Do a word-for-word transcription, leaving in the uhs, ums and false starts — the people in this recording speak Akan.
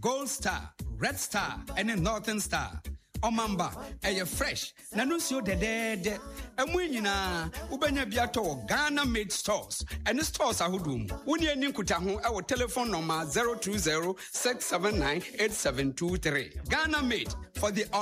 Gold Star, Red Star, and a Northern Star. Omamba, eye fresh, nanusio de de de. Emwinina, ubenya biato Ghana made stores, and the stores are hudum. Unia ninkutahu, our telephone number zero two zero six seven nine eight seven two three. Ghana made for the